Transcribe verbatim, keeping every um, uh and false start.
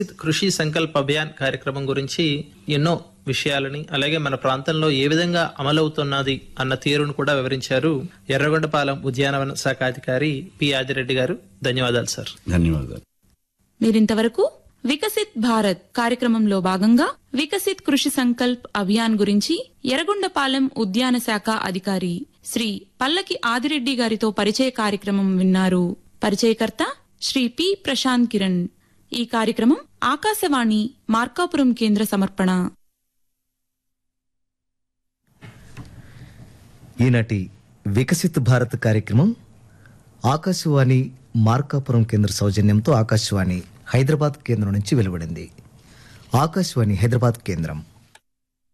కృషి సంకల్ప్ అభియాన్ కార్యక్రమం గురించి ఎన్నో విషయాలని, అలాగే మన ప్రాంతంలో ఏ విధంగా అమలవుతున్నది అన్న తీరును కూడా వివరించారు ఎర్రగొండపాలెం ఉద్యానవన శాఖ అధికారి పి ఆదిరెడ్డి గారు. ధన్యవాదాలు సార్. ధన్యవాదాలు. మీరింతవరకు వికసిత్ భారత్ కార్యక్రమంలో భాగంగా వికసిత్ కృషి సంకల్ప్ అభియాన్ గురించి ఎర్రగొండపాలెం ఉద్యాన శాఖ అధికారి శ్రీ పల్లకి ఆదిరెడ్డి గారితో పరిచయ కార్యక్రమం విన్నారు. పరిచయకర్త శ్రీ పి ప్రశాంత్ కిరణ్. ఈ కార్యక్రమం ఆకాశవాణి మార్కాపురం కేంద్ర సమర్పణ. ఈనాటి వికసిత్ భారత్ కార్యక్రమం ఆకాశవాణి మార్కాపురం కేంద్ర సౌజన్యంతో ఆకాశవాణి హైదరాబాద్ కేంద్రం నుంచి వెలువడింది. ఆకాశవాణి హైదరాబాద్ కేంద్రం